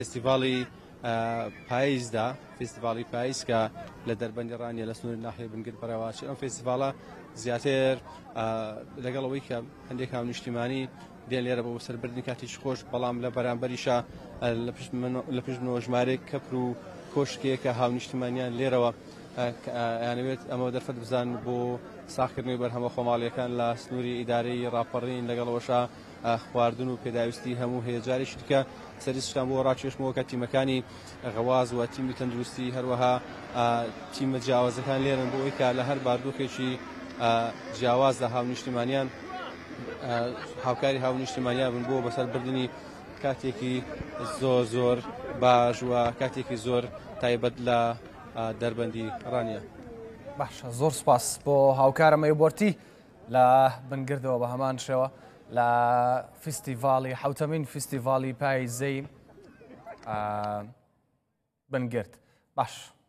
فستیڤاڵی پاییزدا فستیڤاڵی پاییز کە لە دەربەندی ڕانیە لە سنووری ناحیەی بنگر بەڕێوەچی ئەم فستیڤاڵە زیاتر لەگەڵەوەی کە هەندێک هاونیشتیمانی دێن لێرە بۆ سەربردنی کاتیش خۆش بەڵام لە بەرامبەریشە لە پشتمەوە ژمارەیەک کەپر و کۆشکەیە کە هاونیشتیمانیان لێرەوە یانەوێت ئەمە دەرفەت بزان بۆ ساختکردنەوەی بەرهەمە خۆماڵیەکان لە سنووری ئیدارەی ڕاپەڕین لەگەڵەوەشە خواردن و پێداویستی هەموو هەیە جارێکی دیکە سەرنجشتان بۆ ڕاکێشمەوە کە تیمەکانی غەواز و تیمی تەندروستی هەروەها تیمە جیاوازەکان لێرن بۆ ئەوەی کە لە هەر باردووکێکی جیاوازدا هاونیشتیمانیان هاوکاری هاونیشتیمانیان بن بۆ بەسەربردننی کاتێکی زۆر باش و کاتێکی زۆر تایبەت لە دەربەندی ڕانیە. باشە زۆر سپاس بۆ هاوکارە مەیبۆرتی لە بنگردەوە بە هەمان شێوە لە فستیڤاڵی حوتەمین فستیڤاڵی پاییزەی بنگرد. باش